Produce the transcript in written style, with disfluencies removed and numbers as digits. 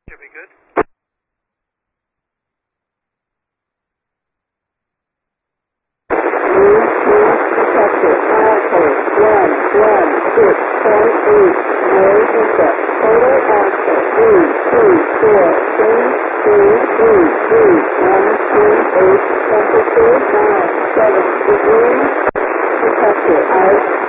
Should be good. Detected. Alpha 116.8. No intercept. Total Alpha 334.333.